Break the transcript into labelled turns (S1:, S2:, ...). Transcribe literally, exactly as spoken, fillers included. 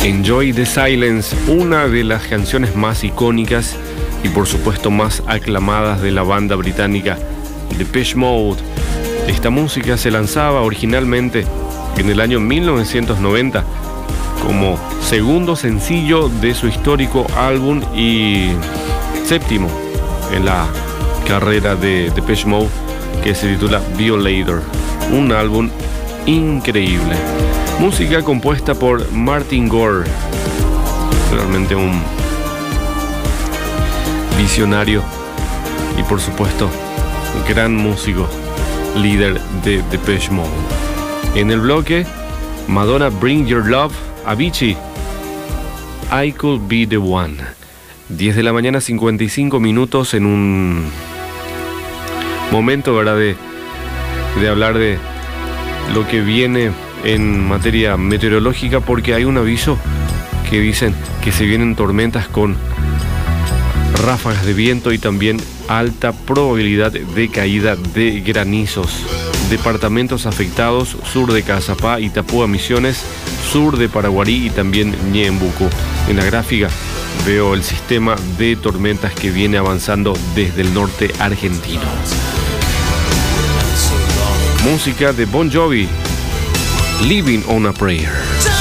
S1: Enjoy the Silence, una de las canciones más icónicas y por supuesto más aclamadas de la banda británica Depeche Mode. Esta música se lanzaba originalmente en el año mil novecientos noventa como segundo sencillo de su histórico álbum y séptimo en la carrera de Depeche Mode, que se titula Violator, un álbum increíble. Música compuesta por Martin Gore, realmente un visionario y por supuesto gran músico, líder de Depeche Mode. En el bloque Madonna, Bring Your Love, Avicii, I Could Be The One. diez de la mañana, cincuenta y cinco minutos, en un momento, ¿verdad?, de, de hablar de lo que viene en materia meteorológica, porque hay un aviso que dicen que se vienen tormentas con ráfagas de viento y también alta probabilidad de caída de granizos. Departamentos afectados: sur de Cazapá, Itapúa, Misiones, sur de Paraguarí y también Ñembucú. En la gráfica veo el sistema de tormentas que viene avanzando desde el norte argentino. Música de Bon Jovi, Living on a Prayer.